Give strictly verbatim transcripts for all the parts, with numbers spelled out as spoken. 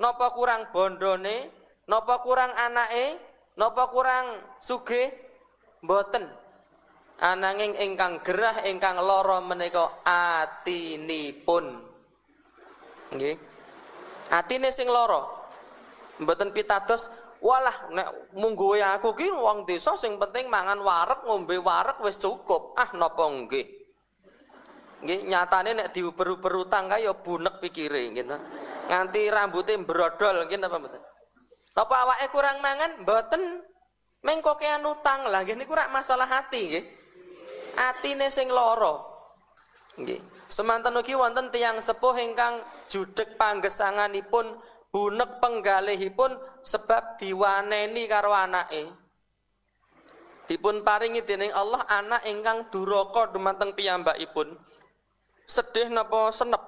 Napa kurang bondone? Napa kurang anake? Napa kurang sugih? Mboten. Ananging ingkang gerah ingkang lara menika atinipun. Nggih. Atine sing lara. Mboten pitados walah nek munggo aku ki wong desa sing penting mangan wareg, ngombe wareg wis cukup. Ah napa nggih. Nggih nyatane nek diuber-uber utang kae ya bunek pikire gitu. Nganti rambuté brodol nggih napa mboten. Apa awake kurang mangan? Mboten. Mengko kean utang lah nggih niku rak masalah hati nggih. Atine sing lara. Nggih. Semanten ugi wonten tiyang sepuh ingkang judheg panggesanganipun bunek penggalihipun sebab diwaneni karo anake. Dipun paringi dening Allah anak ingkang duraka dumateng piyambakipun. Sedih napa senep?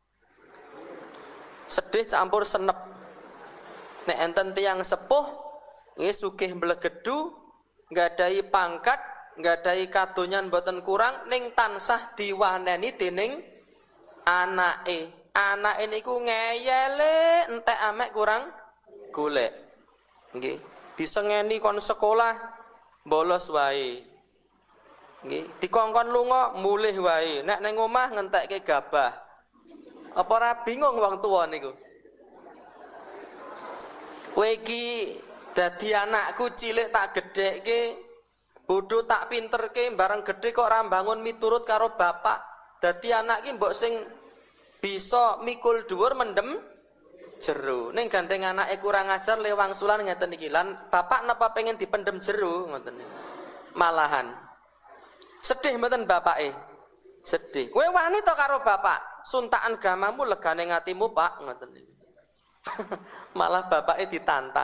Sedih campur senep. Nek enten tiyang sepuh nggih sugih mblegedu, nggadahi pangkat, nggadahi kadonyan boten kurang ning tansah diwaneni dening anake. Anake niku ngeyele entek amek kurang golek. Nggih, disengeni kon sekolah bolos wae. Nggih, dikongkon lunga mulih wae. Nek ning omah ngentekke gabah. Apa ora bingung wong tuwa niku? Kowe iki dadi anakku cilik tak gedhekke, bodho tak pinterke, bareng gedhe kok ora mbangun miturut karo bapak. Dadi anak ki mbok sing bisa mikul dhuwur mendem jero. Ning gandeng anake kurang ajar le wangsulan ngeten iki. Lan bapak napa pengen dipendem jero ngoten niku. Malahan sedih mboten bapake? Sedih. Kowe wani to karo bapak? Suntakan gamamu legane ngatimu, Pak, ngoten niku. Malah bapake ditantang.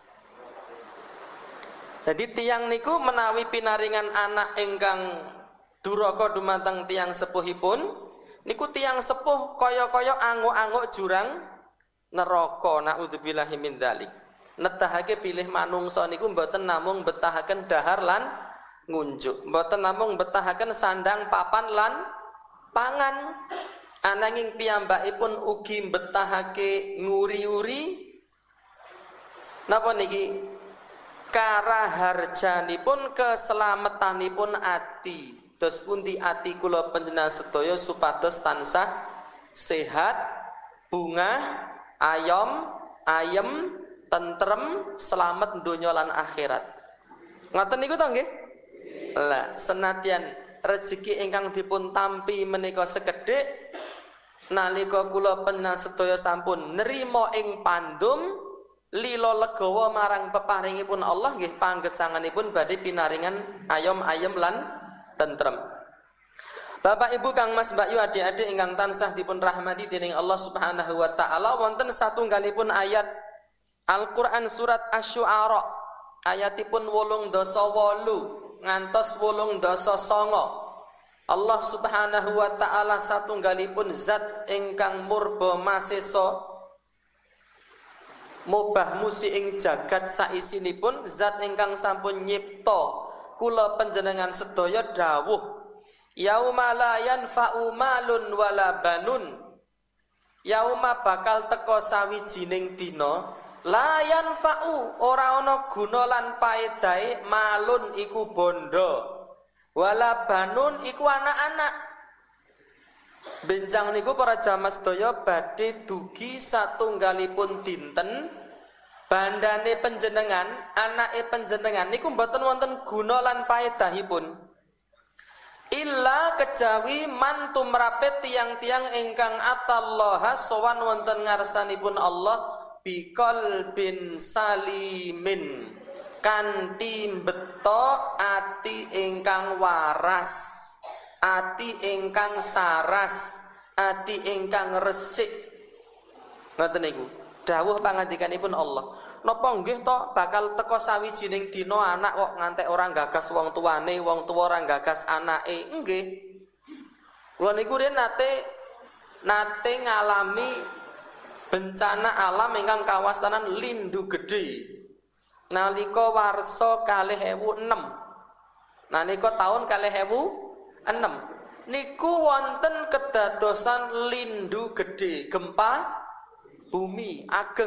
Jadi tiang niku menawi pinaringan anak ingkang duraka dumateng tiang sepuhipun, niku tiang sepuh kaya-kaya anguk-anguk jurang neraka. Naudzubillahi min dzalik. Netahake pilih manungsa niku mboten namung betahaken dahar lan ngunjuk, mboten namung betahaken sandang papan lan pangan. Ananging piyambakipun ugi betahake nguri-uri napa niki karaharjanipun keselamatanipun ati. Dos pundi ati kula panjenengan sedaya supados tansah sehat, bungah, ayom, ayem, tentrem, selamat donya lan akhirat. Ngoten niku to nggih? Lah senadyan rezeki ingkang dipun tampi menika sekedhik, nalika kula panjenengan sedaya sampun nerima ing pandum lila legawa marang peparingipun Allah nggih panggesanganipun badhe pinaringan ayom ayem lan tentrem. Bapak Ibu Kang Mas Mbak Yu adik-adik ingkang tansah dipun rahmati dening Allah Subhanahu wa taala, wonten satunggalipun ayat Al-Qur'an surat Asy-Syu'ara ayatipun wolung dasa wolu ngantos wolung dasa sanga. Allah Subhanahu wa taala satunggalipun zat ingkang murba masesa mubah musi ing jagat saisinipun, zat ingkang sampun nyipta kula panjenengan sedaya dawuh yauma la yanfa'u malun wala banun. Yauma bakal teka sawijining dina la yanfa'u ora ana guna lan paedahe malun iku bondo wala banun iku anak-anak. Benjang niku para jamaah sedaya badhe dugi satunggalipun dinten bandane panjenengan, anake panjenengan niku mboten wonten guna lan paedahipun. Illa kejawi man tumrapet tiang-tiang ingkang atallaha sowan wonten ngarsanipun Allah biqalbin salimin, kanthi mbeta ati ingkang waras, ati ingkang saras, ati ingkang resik. Ngoten niku dawuh pangandikanipun Allah. Napa nggih to bakal teka sawijining dina anak kok ngantek ora gagas wong tuane, wong tuwa ora gagas anake. Nggih. Kula niku riyen nate nate ngalami bencana alam ingkang kawastanan Lindu Gedhe nalika warsa kalih ewu enem. Nalika taun kalih ewu enem niku wonten kedadosan Lindu Gedhe, gempa bumi ageng.